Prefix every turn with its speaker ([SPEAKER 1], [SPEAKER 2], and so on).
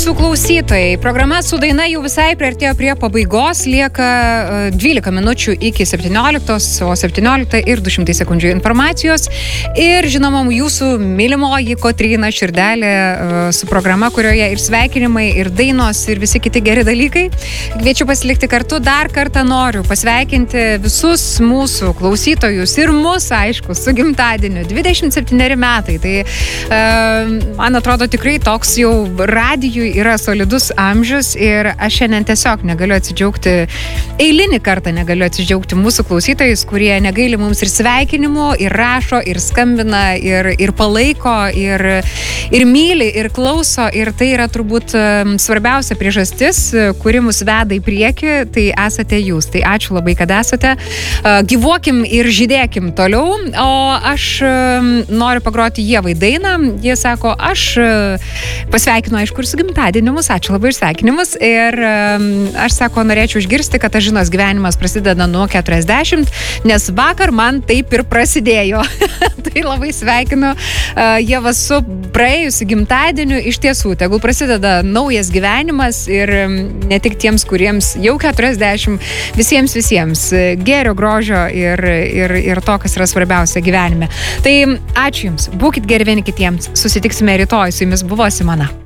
[SPEAKER 1] mūsų klausytojai. Programa su daina jau visai priartėjo prie pabaigos, lieka 12 minučių iki 17, o 17 ir 200 sekundžių informacijos. Ir žinoma, jūsų mylimoji Kotryna Širdelė su programa, kurioje ir sveikinimai, ir dainos, ir visi kiti geri dalykai. Kviečiu pasilikti kartu. Dar kartą noriu pasveikinti visus mūsų klausytojus ir mus, aišku, su gimtadieniu. 27 metai. Tai man atrodo tikrai toks jau radijui yra solidus amžius ir aš šiandien tiesiog negaliu atsidžiaugti, eilinį kartą negaliu atsidžiaugti mūsų klausytojais, kurie negaili mums ir sveikinimų, ir rašo, ir skambina, ir palaiko, ir myli, ir klauso, ir tai yra turbūt svarbiausia priežastis, kuri mus veda į priekį, tai esate jūs. Tai ačiū labai, kad esate. Gyvuokim ir žydėkim toliau, o aš noriu pagroti Ievai dainą. Jie sako, aš pasveikinu, aišku, ir su gimtadienimus, ačiū labai ir sveikinimus. Ir aš sako, norėčiau išgirsti, kad Žinos gyvenimas prasideda nuo 40, nes vakar man taip ir prasidėjo. Tai labai sveikinu Ievą su praėjusiu gimtadieniu. Iš tiesų, tegul prasideda naujas gyvenimas ir ne tik tiems, kuriems jau 40, visiems gėrio, grožio ir to, kas yra svarbiausia gyvenime. Tai ačiū Jums, būkit geri vieni kitiems. Susitiksime rytoj, su Jumis buvo Simona.